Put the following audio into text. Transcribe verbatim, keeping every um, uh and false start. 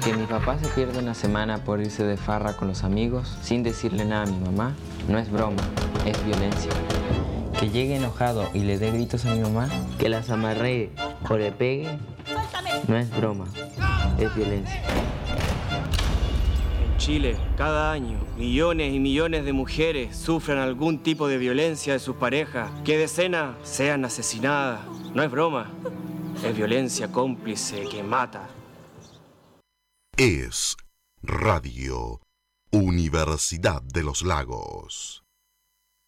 Que mi papá se pierda una semana por irse de farra con los amigos sin decirle nada a mi mamá no es broma, es violencia. Que llegue enojado y le dé gritos a mi mamá, que las amarree o le pegue, no es broma, es violencia. En Chile, cada año, millones y millones de mujeres sufren algún tipo de violencia de sus parejas, que decenas sean asesinadas. No es broma, es violencia cómplice que mata. Es Radio Universidad de los Lagos.